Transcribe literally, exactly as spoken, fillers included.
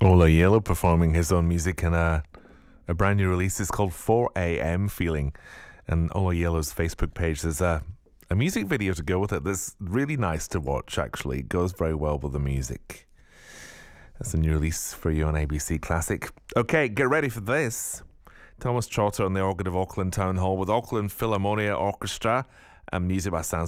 Ola Yellow performing his own music in a, a brand new release. It's called four a m Feeling. And Ola Yellow's Facebook page, there's a, a music video to go with it that's really nice to watch, actually. It goes very well with the music. That's a new release for you on A B C Classic. Okay, get ready for this. Thomas Trotter on the organ of Auckland Town Hall with Auckland Philharmonia Orchestra and music by Sans